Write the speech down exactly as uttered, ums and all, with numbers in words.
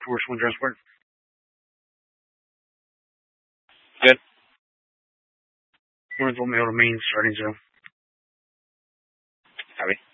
commercial and transport. Good. Northville Mail to Main starting zero. Copy.